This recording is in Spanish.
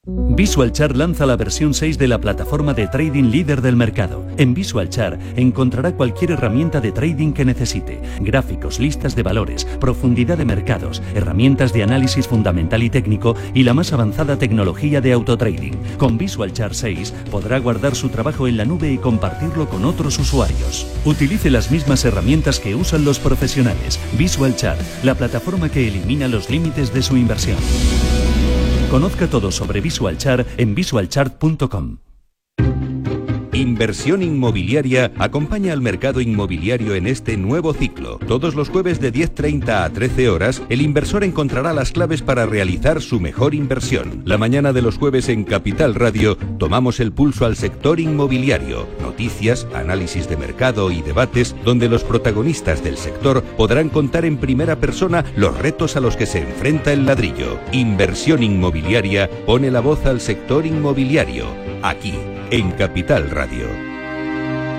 VisualChart lanza la versión 6 de la plataforma de trading líder del mercado. En VisualChart encontrará cualquier herramienta de trading que necesite: gráficos, listas de valores, profundidad de mercados, herramientas de análisis fundamental y técnico y la más avanzada tecnología de autotrading. Con VisualChart 6 podrá guardar su trabajo en la nube y compartirlo con otros usuarios. Utilice las mismas herramientas que usan los profesionales. VisualChart, la plataforma que elimina los límites de su inversión. Conozca todo sobre VisualChart en visualchart.com. Inversión Inmobiliaria acompaña al mercado inmobiliario en este nuevo ciclo. Todos los jueves de 10:30 a 13 horas, el inversor encontrará las claves para realizar su mejor inversión. La mañana de los jueves en Capital Radio tomamos el pulso al sector inmobiliario. Noticias, análisis de mercado y debates donde los protagonistas del sector podrán contar en primera persona los retos a los que se enfrenta el ladrillo. Inversión Inmobiliaria pone la voz al sector inmobiliario. Aquí, en Capital Radio.